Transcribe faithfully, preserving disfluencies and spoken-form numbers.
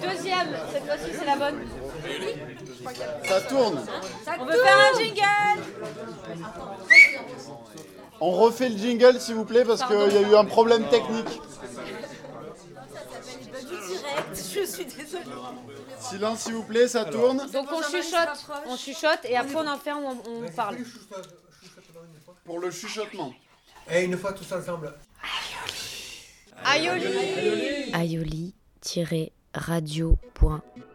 Deuxième, cette fois-ci c'est la bonne. Ça tourne. On veut faire un jingle. On refait le jingle s'il vous plaît parce qu'il y a eu un problème technique. Je suis désolée. Silence s'il vous plaît, ça tourne. Donc on chuchote, on chuchote et après on en fait, on, on parle. Pour le chuchotement. Et une fois tous ensemble. Aioli. aioli tiret radio point